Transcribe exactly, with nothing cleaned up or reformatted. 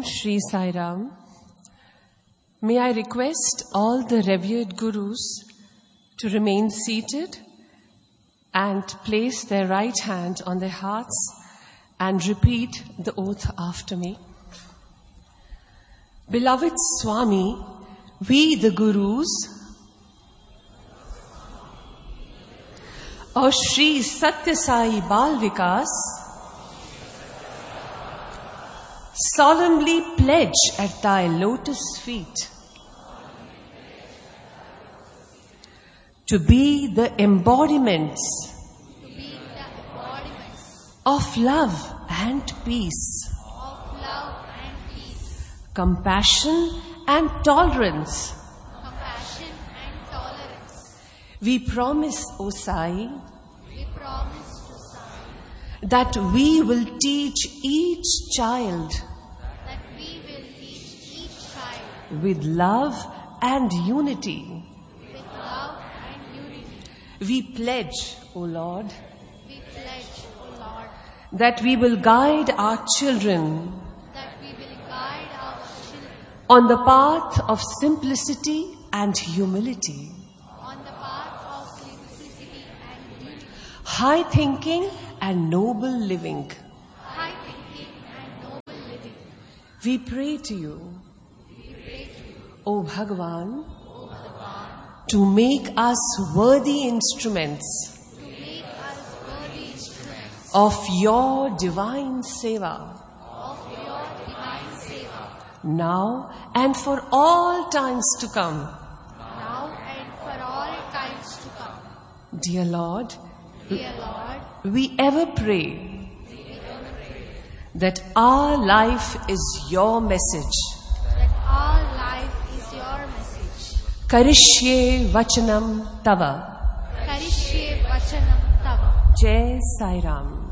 Om Shri Sai Ram. May I request all the revered Gurus to remain seated and place their right hand on their hearts and repeat the oath after me. Beloved Swami, we the Gurus of Shri Satya Sai Bal Vikas solemnly pledge at thy lotus feet to be the embodiments of love and peace, of love and peace, compassion and tolerance. compassion and tolerance. We promise, O Sai, We promise to Sai that we will teach each child that we will teach each child with love and unity. with love and unity. We pledge, O Lord, We pledge, O Lord, that we will guide our children that we will guide our children on the path of simplicity and humility, on the path of simplicity and beauty, high thinking and noble living. high thinking and noble living. We pray to you, O Bhagavan, to make us worthy instruments To make us worthy instruments of your divine seva, of your divine seva, now and for all times to come. now and for all times to come. Dear Lord, Dear Lord, we ever pray that our life is your message. that our life is your message. Karishye vachanam tava. Karishye vachanam tava. Jai Sai Ram.